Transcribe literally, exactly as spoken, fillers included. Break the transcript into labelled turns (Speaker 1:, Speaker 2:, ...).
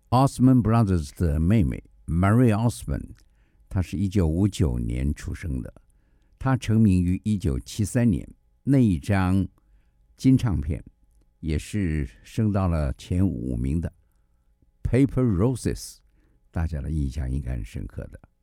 Speaker 1: Osmond Brothers 的妹妹 Marie Osmond， 她是一九五九年出生的。她成名于一九七三年，那一张金唱片也是升到了前五名的 Paper Roses， 大家的印象应该很深刻的。